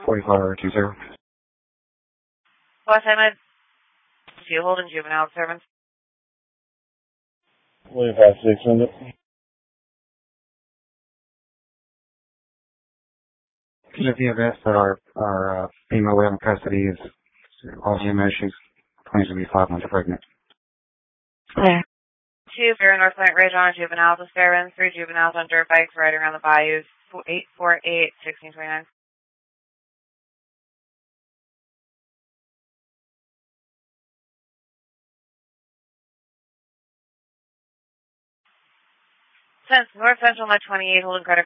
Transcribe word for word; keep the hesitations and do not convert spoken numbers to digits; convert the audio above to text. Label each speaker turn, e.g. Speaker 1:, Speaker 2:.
Speaker 1: forty-four two zero.
Speaker 2: West End, Field and Juvenile Servants.
Speaker 3: twenty-five six hundred.
Speaker 1: If you have asked that our, our uh, female we have in custody is all human issues, claims to be five months pregnant.
Speaker 2: Yeah. Two Fair North Point Ridge on juveniles with Fairwinds, three juveniles on dirt bikes riding around the bayous, eight four eight, sixteen twenty-nine. Since North Central Net twenty-eight holding credit